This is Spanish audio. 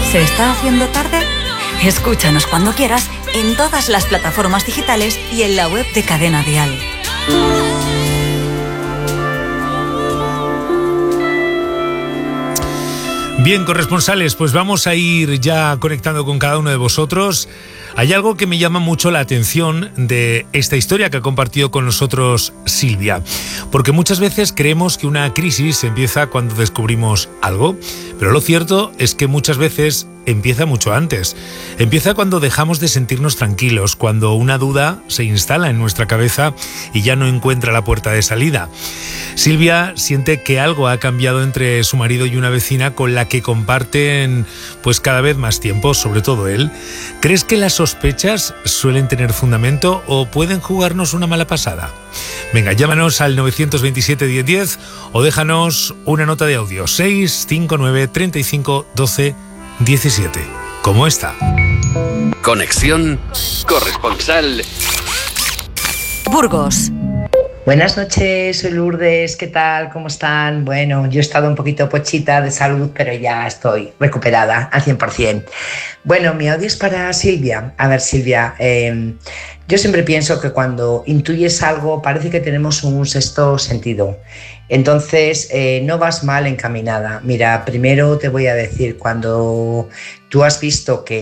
¿Se está haciendo tarde? Escúchanos cuando quieras en todas las plataformas digitales y en la web de Cadena Dial. Bien, corresponsales, pues vamos a ir ya conectando con cada uno de vosotros. Hay algo que me llama mucho la atención de esta historia que ha compartido con nosotros Silvia, porque muchas veces creemos que una crisis empieza cuando descubrimos algo, pero lo cierto es que muchas veces empieza mucho antes. Empieza cuando dejamos de sentirnos tranquilos, cuando una duda se instala en nuestra cabeza y ya no encuentra la puerta de salida. Silvia siente que algo ha cambiado entre su marido y una vecina con la que comparten pues cada vez más tiempo, sobre todo él. ¿Crees que las sospechas suelen tener fundamento o pueden jugarnos una mala pasada? Venga, llámanos al 927 1010 o déjanos una nota de audio 659 35 12 17. ¿Cómo está? Conexión corresponsal Burgos. Buenas noches, soy Lourdes, ¿qué tal? ¿Cómo están? Bueno, yo he estado un poquito pochita de salud, pero ya estoy recuperada al 100%. Bueno, mi audio es para Silvia. A ver, Silvia, yo siempre pienso que cuando intuyes algo parece que tenemos un sexto sentido. Entonces, no vas mal encaminada. Mira, primero te voy a decir, cuando tú has visto que